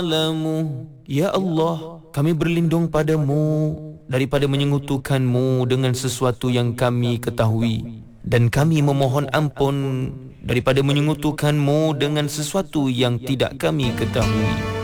Ya Allah, kami berlindung padamu daripada menyekutukanmu dengan sesuatu yang kami ketahui, dan kami memohon ampun daripada menyekutukanmu dengan sesuatu yang tidak kami ketahui.